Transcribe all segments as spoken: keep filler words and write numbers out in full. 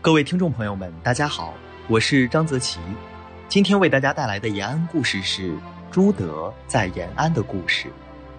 各位听众朋友们，大家好，我是张泽奇。今天为大家带来的延安故事是朱德在延安的故事。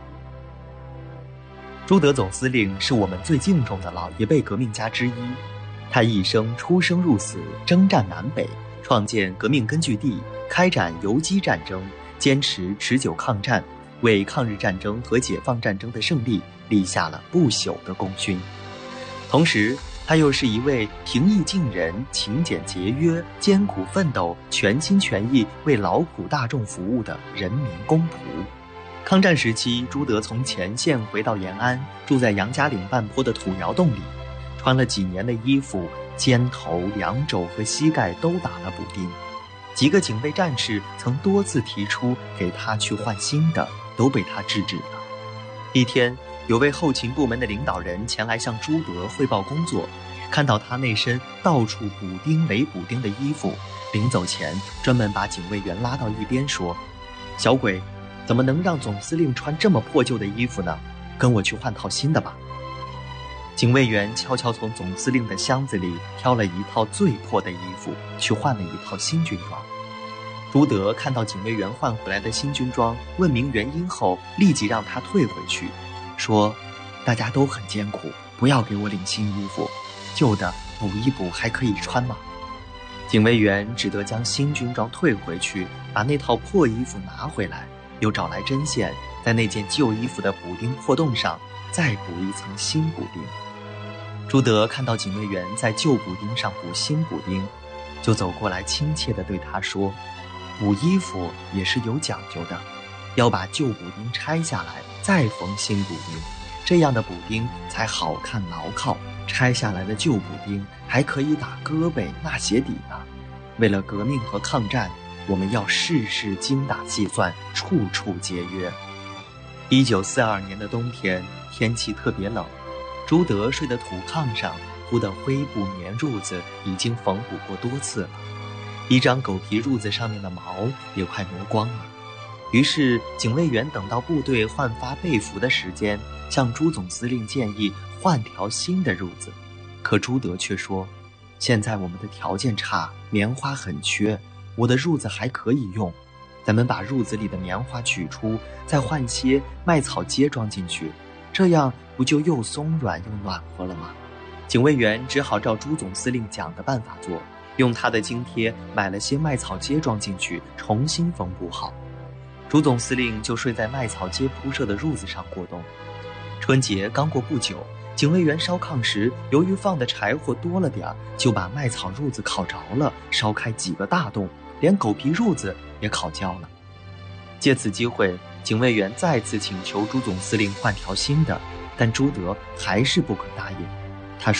朱德总司令是我们最敬重的老一辈革命家之一，他一生出生入死，征战南北，创建革命根据地，开展游击战争，坚持持久抗战，为抗日战争和解放战争的胜利立下了不朽的功勋。同时他又是一位平易近人、勤俭节约、艰苦奋斗、全心全意为劳苦大众服务的人民公仆。抗战时期，朱德从前线回到延安，住在杨家岭半坡的土窑洞里，穿了几年的衣服，肩头、两肘和膝盖都打了补丁。几个警卫战士曾多次提出给他去换新的，都被他制止了。一天，有位后勤部门的领导人前来向朱德汇报工作，看到他那身到处补丁垒补丁的衣服，临走前专门把警卫员拉到一边说：“小鬼，怎么能让总司令穿这么破旧的衣服呢？跟我去换套新的吧。”警卫员悄悄从总司令的箱子里挑了一套最破的衣服，去换了一套新军装。朱德看到警卫员换回来的新军装，问明原因后，立即让他退回去，说：“大家都很艰苦，不要给我领新衣服，旧的补一补还可以穿吗？”警卫员只得将新军装退回去，把那套破衣服拿回来，又找来针线，在那件旧衣服的补丁破洞上再补一层新补丁。朱德看到警卫员在旧补丁上补新补丁，就走过来亲切地对他说：“补衣服也是有讲究的，要把旧补丁拆下来，再缝新补丁，这样的补丁才好看牢靠。拆下来的旧补丁还可以打胳膊纳鞋底呢。为了革命和抗战，我们要事事精打细算，处处节约。”一九四二年的冬天，天气特别冷，朱德睡的土炕上铺的灰布棉褥子已经缝补过多次了，一张狗皮褥子上面的毛也快磨光了。于是警卫员等到部队换发被服的时间，向朱总司令建议换条新的褥子。可朱德却说：“现在我们的条件差，棉花很缺，我的褥子还可以用，咱们把褥子里的棉花取出，再换些麦草秸装进去，这样不就又松软又暖和了吗？”警卫员只好照朱总司令讲的办法做，用他的津贴买了些麦草秸装进去，重新缝补好。朱总司令就睡在麦草秸铺设的褥子上过冬。春节刚过不久，警卫员烧炕时，由于放的柴火多了点，就把麦草褥子烤着了，烧开几个大洞，连狗皮褥子也烤焦了。借此机会，警卫员再次请求朱总司令换条新的，但朱德还是不肯答应。